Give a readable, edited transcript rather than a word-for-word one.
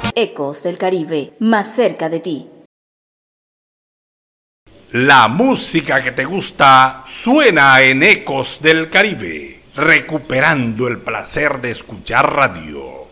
Ecos del Caribe, más cerca de ti. La música que te gusta suena en Ecos del Caribe, recuperando el placer de escuchar radio.